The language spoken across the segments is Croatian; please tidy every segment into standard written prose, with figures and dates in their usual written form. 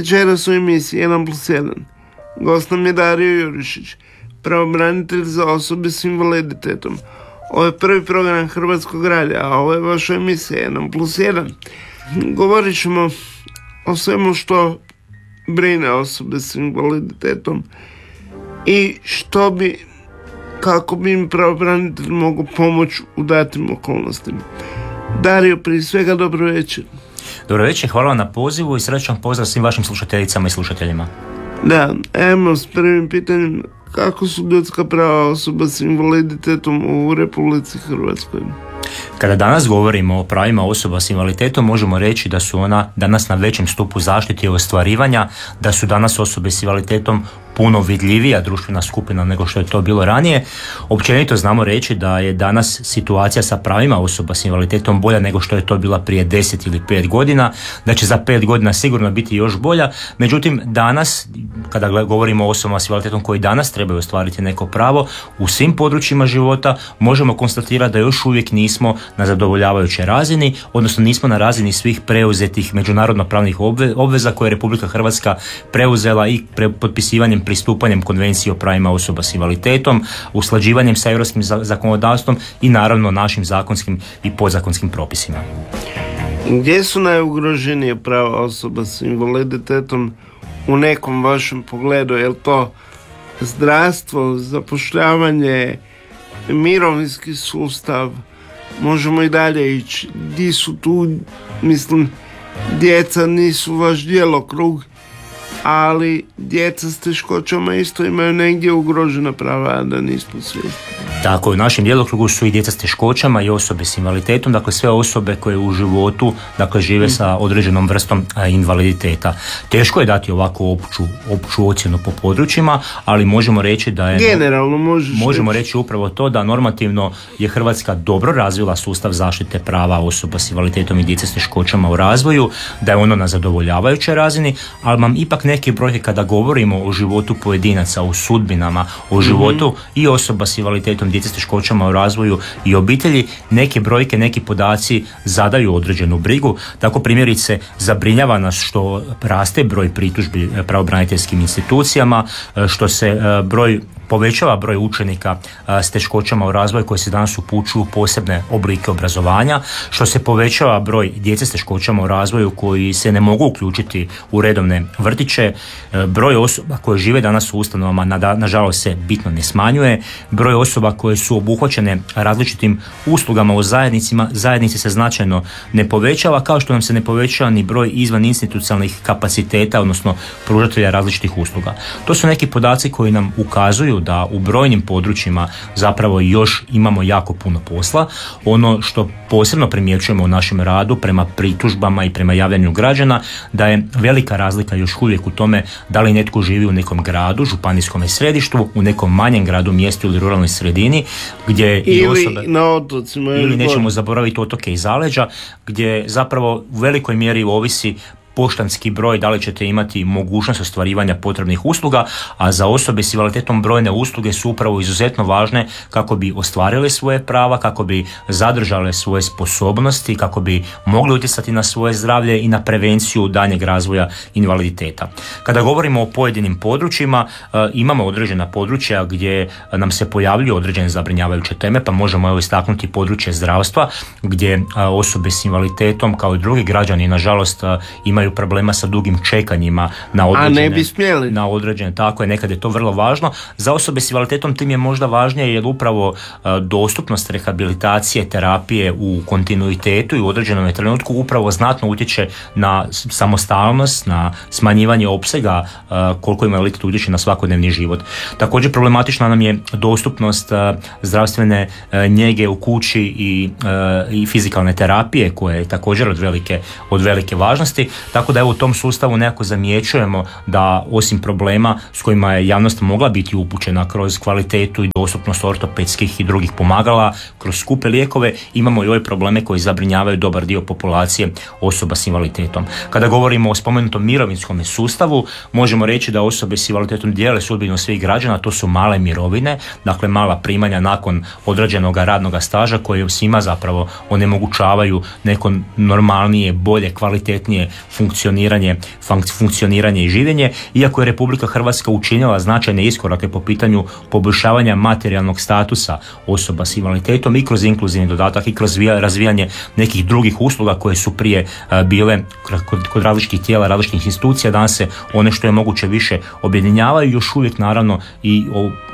Večeras u emisiji 1+1 gost nam je Dario Jurišić, pravobranitelj za osobe s invaliditetom. Ovo je prvi program Hrvatskog radija, a ovo je vaša emisija 1+1. Govorit ćemo o svemu što brine osobe s invaliditetom i kako bi im pravobranitelj mogao pomoći u datim okolnostima. Dario, prije svega dobro večer. Dobro večer, hvala na pozivu i srećan pozdrav svim vašim slušateljicama i slušateljima. Da, evo s prvim pitanjem, kako su ljudska prava osoba s invaliditetom u Republici Hrvatskoj? Kada danas govorimo o pravima osoba s invaliditetom, možemo reći da su ona danas na većem stupu zaštite i ostvarivanja, da su danas osobe s invaliditetom puno vidljivija društvena skupina nego što je to bilo ranije. Općenito znamo reći da je danas situacija sa pravima osoba s invaliditetom bolja nego što je to bila prije 10 ili 5 godina, da će za 5 godina sigurno biti još bolja. Međutim, danas, kada govorimo o osobama s invaliditetom koji danas trebaju ostvariti neko pravo, u svim područjima života možemo konstatirati da još uvijek nismo na zadovoljavajućoj razini, odnosno nismo na razini svih preuzetih međunarodno-pravnih obveza koje je Republika Hrvatska preuzela i potpisivanjem, pristupanjem Konvenciji o pravima osoba s invaliditetom, usklađivanjem sa europskim zakonodavstvom i naravno našim zakonskim i podzakonskim propisima. Gdje su najugroženije prava osoba s invaliditetom u nekom vašem pogledu? Je li to zdravstvo, zapošljavanje, mirovinski sustav? Možemo i dalje ići. Gdje su tu, djeca nisu vaš djelokrug, ali djeca s teškoćama isto imaju negdje ugrožena prava, a da nismo svjesni. Tako, u našem djelokrugu su i djeca s teškoćama i osobe s invaliditetom, dakle sve osobe koje u životu žive sa određenom vrstom invaliditeta. Teško je dati ovako opću ocjenu po područjima, ali možemo reći da je generalno možemo reći upravo to da normativno je Hrvatska dobro razvila sustav zaštite prava osoba s invaliditetom i djece s teškoćama u razvoju, da je ono na zadovoljavajućoj razini, ali vam ipak neke brojke kada govorimo o životu pojedinaca, o sudbinama, o životu i osoba s invaliditetom, djece s teškoćama u razvoju i obitelji, neke brojke, neki podaci zadaju određenu brigu. Tako primjerice zabrinjava nas što raste broj pritužbi pravobraniteljskim institucijama, što se povećava broj učenika s teškoćama u razvoju koji se danas upućuju u posebne oblike obrazovanja, što se povećava broj djece s teškoćama u razvoju koji se ne mogu uključiti u redovne vrtiće, broj osoba koje žive danas u ustanovama nažalost se bitno ne smanjuje, broj osoba koje su obuhvaćene različitim uslugama u zajednici se značajno ne povećava, kao što nam se ne povećava ni broj izvan institucionalnih kapaciteta, odnosno pružatelja različitih usluga. To su neki podaci koji nam ukazuju da u brojnim područjima zapravo još imamo jako puno posla. Ono što posebno primjećujemo u našem radu prema pritužbama i prema javljanju građana, da je velika razlika još uvijek u tome da li netko živi u nekom gradu, županijskom središtu, u nekom manjem gradu, mjestu ili ruralnoj sredini, gdje i osobe, na otocima, ili nećemo zaboraviti otoke i zaleđa, gdje zapravo u velikoj mjeri ovisi poštanski broj, da li ćete imati mogućnost ostvarivanja potrebnih usluga, a za osobe s invaliditetom brojne usluge su upravo izuzetno važne kako bi ostvarile svoje prava, kako bi zadržale svoje sposobnosti, kako bi mogli utjecati na svoje zdravlje i na prevenciju daljnjeg razvoja invaliditeta. Kada govorimo o pojedinim područjima, imamo određena područja gdje nam se pojavljuju određene zabrinjavajuće teme, pa možemo istaknuti područje zdravstva, gdje osobe s invaliditetom kao i drugi građani nažalost imaju problema sa dugim čekanjima na određene, tako je, nekad je to vrlo važno. Za osobe s invaliditetom tim je možda važnije jer upravo dostupnost rehabilitacije, terapije u kontinuitetu i u određenom trenutku upravo znatno utječe na samostalnost, na smanjivanje opsega koliko invaliditet utječe na svakodnevni život. Također problematična nam je dostupnost zdravstvene njege u kući i fizikalne terapije koje je također od velike važnosti. Tako da evo u tom sustavu nekako zamjećujemo da osim problema s kojima je javnost mogla biti upućena kroz kvalitetu i dostupnost ortopedskih i drugih pomagala, kroz skupe lijekove, imamo i ove probleme koji zabrinjavaju dobar dio populacije osoba s invaliditetom. Kada govorimo o spomenutom mirovinskom sustavu, možemo reći da osobe s invaliditetom dijele sudbinu svih građana, to su male mirovine, dakle mala primanja nakon određenog radnog staža koje svima zapravo onemogućavaju neko normalnije, bolje, kvalitetnije funkcioniranje i življenje, iako je Republika Hrvatska učinila značajne iskorake po pitanju poboljšavanja materijalnog statusa osoba s invaliditetom i kroz inkluzivni dodatak i kroz razvijanje nekih drugih usluga koje su prije bile kod različitih tijela, različitih institucija, danas se one što je moguće više objedinjavaju, još uvijek naravno i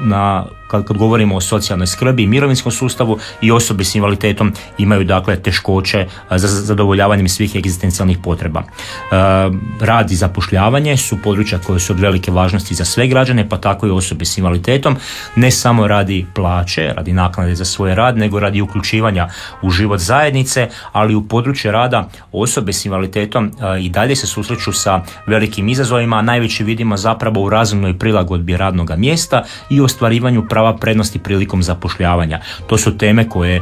kad govorimo o socijalnoj skrbi i mirovinskom sustavu i osobe s invaliditetom imaju dakle teškoće za zadovoljavanjem svih egzistencijalnih potreba. Rad i zapošljavanje su područja koje su od velike važnosti za sve građane, pa tako i osobe s invaliditetom, ne samo radi plaće, radi naknade za svoj rad, nego radi uključivanja u život zajednice, ali u području rada osobe s invaliditetom i dalje se susreću sa velikim izazovima, a najveći vidimo zapravo u razumnoj prilagodbi radnoga mjesta i ostvarivanju prava prednosti prilikom zapošljavanja. To su teme koje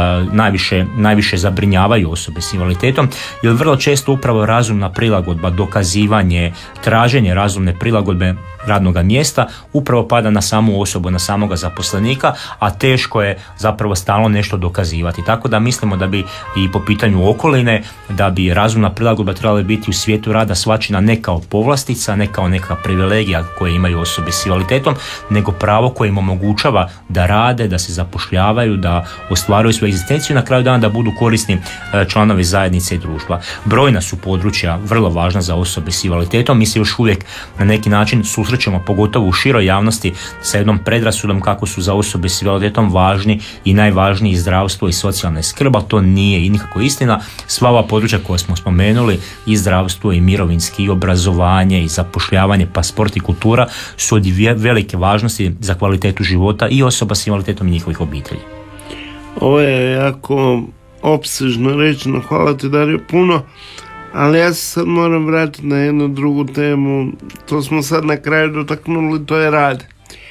najviše zabrinjavaju osobe s invaliditetom, jer vrlo često upravo razumna prilagodba, dokazivanje, traženje razumne prilagodbe radnoga mjesta upravo pada na samu osobu, na samoga zaposlenika, a teško je zapravo stalno nešto dokazivati. Tako da mislimo da bi i po pitanju okoline, da bi razumna prilagodba trebala biti u svijetu rada shvaćena ne kao povlastica, ne kao neka privilegija koje imaju osobe s invaliditetom, nego pravo koje im omogućava da rade, da se zapošljavaju, da ostvaruju svoju egzistenciju i na kraju dana da budu korisni članovi zajednice i društva. Brojna su područja vrlo važna za osobe s invaliditetom. Mi se još uvijek na neki način susrećemo, pogotovo u široj javnosti, sa jednom predrasudom kako su za osobe s invaliditetom važni i najvažniji zdravstvo i socijalna skrb, ali to nije i nikako istina. Sva ova područja koja smo spomenuli, i zdravstvo i mirovinski, i obrazovanje i zapošljavanje, pa sport i kultura, su od velike važnosti za kvalitetu života i osoba s invaliditetom i njihovih obitelji. Ovo je jako opsežno rečeno, hvala ti Dario puno, ali ja se sad moram vratiti na jednu drugu temu, to smo sad na kraju dotaknuli, to je rad.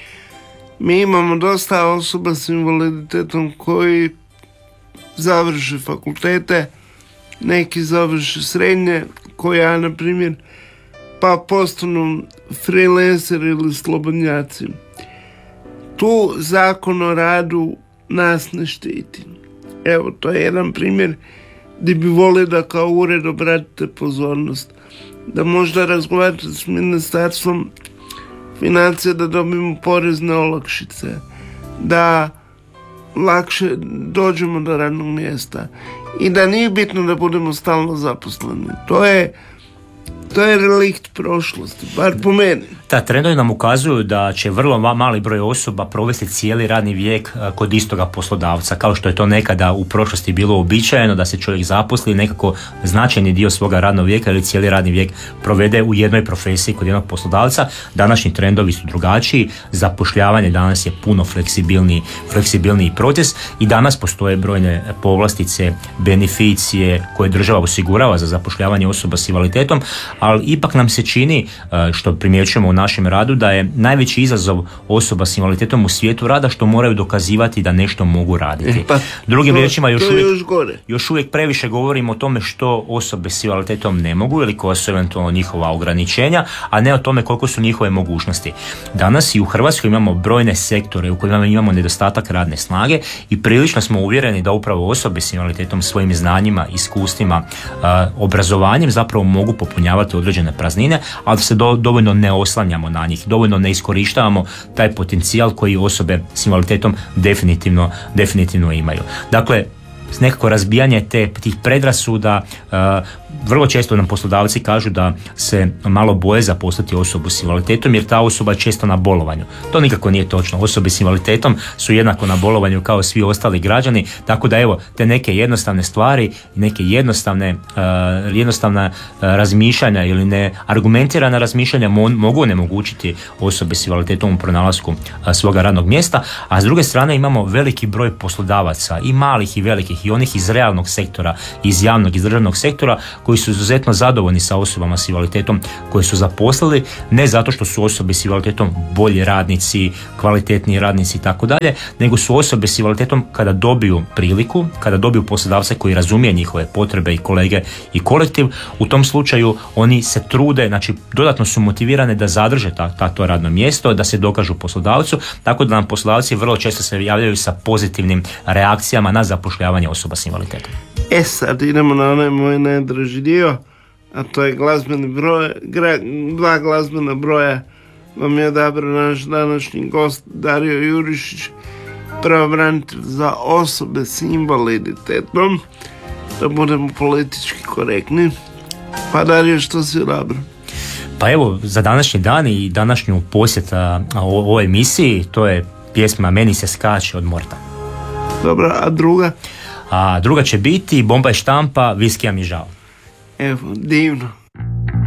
Mi imamo dosta osoba s invaliditetom koji završe fakultete, neki završe srednje, koji ja na primjer, pa postanu freelancer ili slobodnjaci. Tu Zakon o radu nas ne štiti. Evo, to je jedan primjer gdje bi volio da kao ured obratite pozornost, da možda razgovarate s Ministarstvom financija da dobijemo porezne olakšice, da lakše dođemo do radnog mjesta i da nije bitno da budemo stalno zaposleni. To je relikt prošlosti, bar po meni. Da, trendovi nam ukazuju da će vrlo mali broj osoba provesti cijeli radni vijek kod istoga poslodavca, kao što je to nekada u prošlosti bilo uobičajeno da se čovjek zaposli nekako značajni dio svoga radnog vijeka ili cijeli radni vijek provede u jednoj profesiji kod jednog poslodavca. Današnji trendovi su drugačiji, zapošljavanje danas je puno fleksibilniji proces i danas postoje brojne povlastice, beneficije koje država osigurava za zapošljavanje osoba s invaliditetom, ali ipak nam se čini, što primjećujemo u našem radu, da je najveći izazov osoba s invaliditetom u svijetu rada što moraju dokazivati da nešto mogu raditi. Drugim riječima, još uvijek previše govorimo o tome što osobe s invaliditetom ne mogu ili koja su eventualno njihova ograničenja, a ne o tome koliko su njihove mogućnosti. Danas i u Hrvatskoj imamo brojne sektore u kojima imamo nedostatak radne snage i prilično smo uvjereni da upravo osobe s invaliditetom svojim znanjima, iskustvima, obrazovanjem zapravo mogu popunjavati određene praznine, ali se dovoljno ne oslanjamo na njih, dovoljno ne iskorištavamo taj potencijal koji osobe s invaliditetom definitivno imaju. Dakle, nekako razbijanje tih predrasuda, vrlo često nam poslodavci kažu da se malo boje zaposliti osobu s invaliditetom jer ta osoba je često na bolovanju. To nikako nije točno. Osobe s invaliditetom su jednako na bolovanju kao svi ostali građani, tako da evo, te neke jednostavne stvari, neke jednostavna razmišljanja ili ne argumentirana razmišljanja mogu onemogućiti osobe s invaliditetom u pronalasku svoga radnog mjesta, a s druge strane imamo veliki broj poslodavaca, i malih i velikih, i onih iz realnog sektora, iz javnog i državnog sektora, koji su izuzetno zadovoljni sa osobama s invaliditetom koje su zaposlili, ne zato što su osobe s invaliditetom bolji radnici, kvalitetniji radnici i tako dalje, nego su osobe s invaliditetom kada dobiju priliku, kada dobiju poslodavce koji razumije njihove potrebe i kolege i kolektiv, u tom slučaju oni se trude, znači dodatno su motivirane da zadrže to radno mjesto, da se dokažu poslodavcu, tako da nam poslodavci vrlo često se javljaju sa pozitivnim reakcijama na zapošljavanje osoba s invaliditetom. Sad idemo na onaj moj najdraži dio, a to je glazbeni broj, dva glazbena broja vam je odabrao naš današnji gost Dario Jurišić, pravobranitelj za osobe s invaliditetom, da budemo politički korektni. Pa Dario, što si odabrao? Pa evo, za današnji dan i današnju posjeta ovoj emisiji, to je pjesma Meni se skače od Morta. Dobro, a druga? A druga će biti Bomba i štampa, Viskija mi žao. Evo, divno.